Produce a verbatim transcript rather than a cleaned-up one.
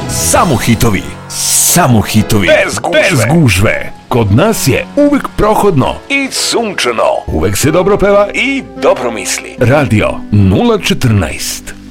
Samo hitovi, samo hitovi, Bez gužve. Bez gužve. Kod nas je uvek prohodno I sunčano. Uvek se dobro peva I dobro misli. Radio nula četrnaest.